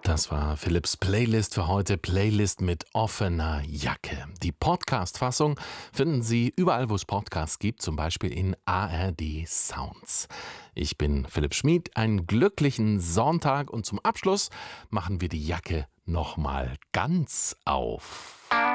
Das war Philipps Playlist für heute. Playlist mit offener Jacke. Die Podcast-Fassung finden Sie überall, wo es Podcasts gibt, zum Beispiel in ARD Sounds. Ich bin Philipp Schmid. Einen glücklichen Sonntag und zum Abschluss machen wir die Jacke nochmal ganz auf.